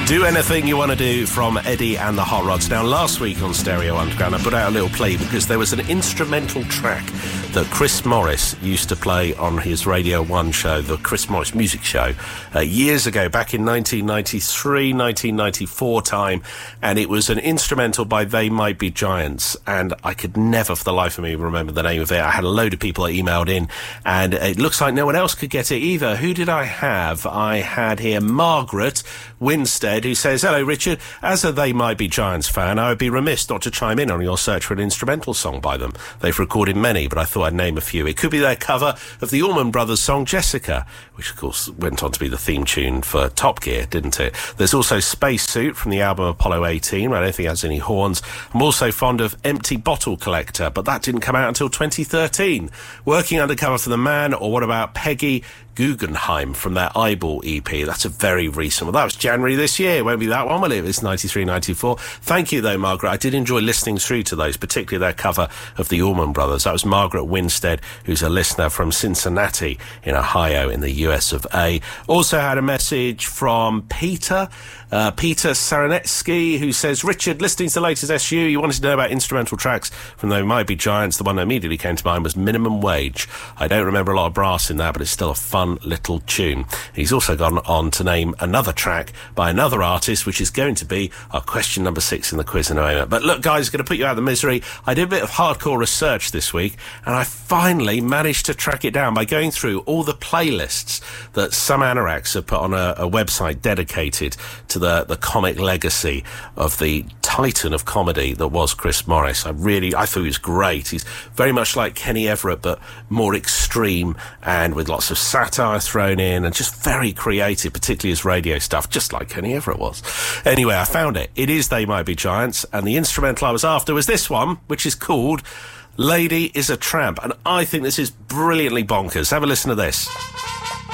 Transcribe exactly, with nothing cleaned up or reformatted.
Do Anything You Want to Do from Eddie and the Hot Rods. Now, last week on Stereo Underground, I put out a little plea because there was an instrumental track that Chris Morris used to play on his Radio one show, the Chris Morris Music Show, uh, years ago, back in nineteen ninety-three, nineteen ninety-four time, and it was an instrumental by They Might Be Giants, and I could never for the life of me remember the name of it. I had a load of people that emailed in, and it looks like no one else could get it either. Who did I have? I had here Margaret Winstead, who says, hello Richard, as a They Might Be Giants fan, I would be remiss not to chime in on your search for an instrumental song by them. They've recorded many, but I thought I'd name a few. It could be their cover of the Allman Brothers song Jessica, which of course went on to be the theme tune for Top Gear, didn't it? There's also Spacesuit from the album Apollo eighteen, I don't think it has any horns. I'm also fond of Empty Bottle Collector, but that didn't come out until twenty thirteen. Working Undercover for the Man, or what about Peggy Guggenheim from their Eyeball E P? That's a very recent one. That was January this year. It won't be that one, will it? It's ninety-three, ninety-four. Thank you, though, Margaret. I did enjoy listening through to those, particularly their cover of the Allman Brothers. That was Margaret Winstead, who's a listener from Cincinnati in Ohio in the U S of A. Also had a message from Peter, uh, Peter Saranetsky, who says, Richard, listening to the latest S U, you wanted to know about instrumental tracks from They Might Be Giants. The one that immediately came to mind was Minimum Wage. I don't remember a lot of brass in that, but it's still a fun little tune. He's also gone on to name another track by another artist, which is going to be our question number six in the quiz in a moment. But look, guys, going to put you out of the misery. I did a bit of hardcore research this week, and I finally managed to track it down by going through all the playlists that some anoraks have put on a, a website dedicated to the, the comic legacy of the titan of comedy that was Chris Morris. I really, I thought he was great. He's very much like Kenny Everett, but more extreme and with lots of satire thrown in and just very creative, particularly his radio stuff, just like Kenny Everett was. Anyway, I found it. It is They Might Be Giants, and the instrumental I was after was this one, which is called Lady is a Tramp, and I think this is brilliantly bonkers. Have a listen to this.